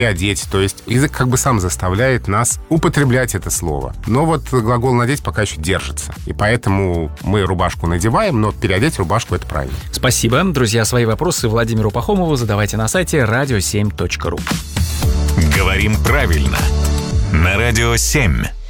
одеть. То есть язык как бы сам заставляет нас употреблять это слово. Но вот глагол «надеть» пока еще держится. И поэтому мы рубашку надеваем, но переодеть рубашку — это правильно. Спасибо. Друзья, свои вопросы Владимиру Пахомову задавайте на сайте radio7.ru. Говорим правильно. На Радио 7.